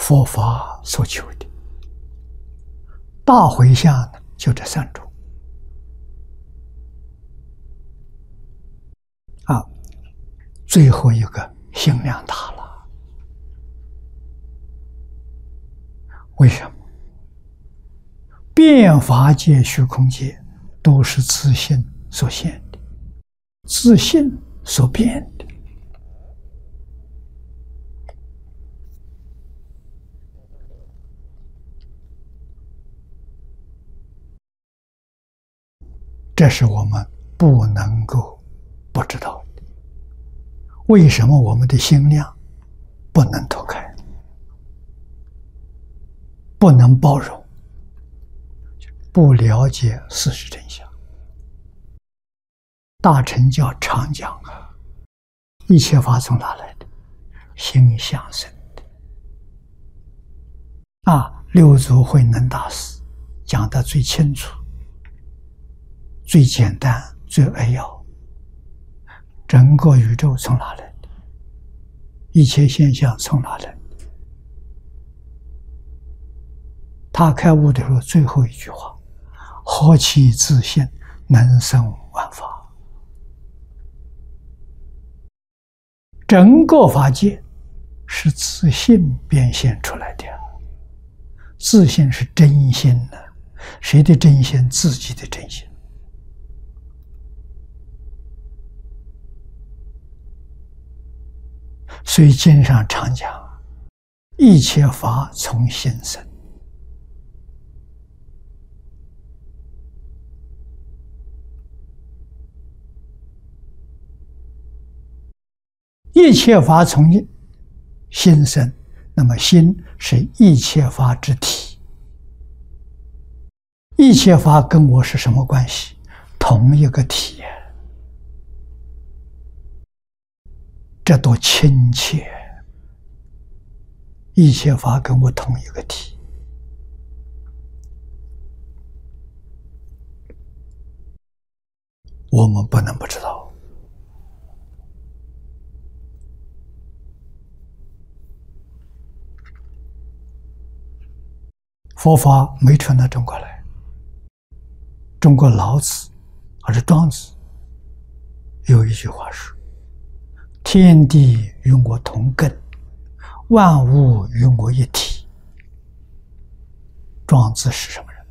佛法所求的。大回向呢，就这三种。最后一个心量大了。为什么？变法界、虚空界都是自性所现的，自性所变的。这是我们不能够不知道的。为什么我们的心量不能脱开，不能包容，不了解事实真相？大乘教常讲啊，一切法从哪来的？心相生的。六祖慧能大师讲得最清楚、最简单、最扼要。整个宇宙从哪来的？一切现象从哪来的？他开悟的时候最后一句话：何其自性，能生万法。整个法界是自性变现出来的，自性是真心的。谁的真心？自己的真心。所以经上常讲，一切法从心生。一切法从心生，那么心是一切法之体。一切法跟我是什么关系？同一个体。这多亲切！一切法跟我同一个体。我们不能不知道。佛法没传到中国来，中国老子还是庄子有一句话说：天地与我同根，万物与我一体。庄子是什么人？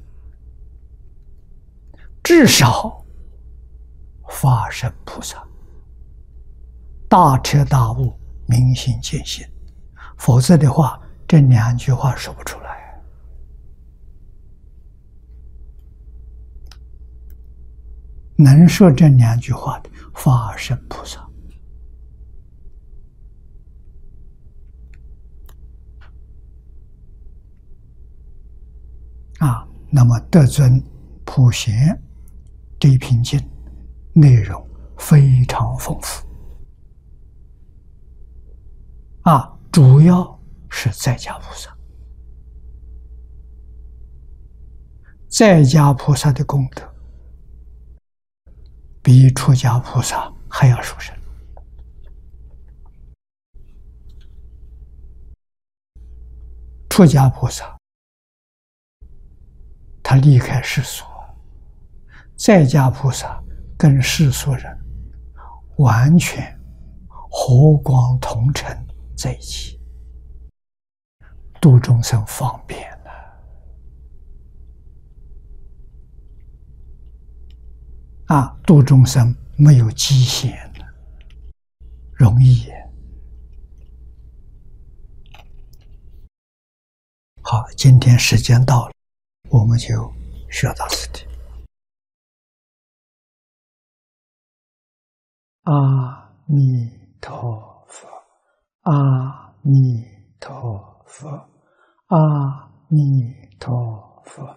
至少法身菩萨，大彻大悟，明心见性。否则的话，这两句话说不出来。能说这两句话的法身菩萨。那么德尊普贤这一篇经内容非常丰富。主要是在家菩萨。在家菩萨的功德比出家菩萨还要殊胜。出家菩萨他离开世俗，在家菩萨跟世俗人完全和光同尘在一起，度众生方便了。度众生没有极限的，容易。好，今天时间到了，我们就学到此地。阿弥陀佛，阿弥陀佛，阿弥陀佛。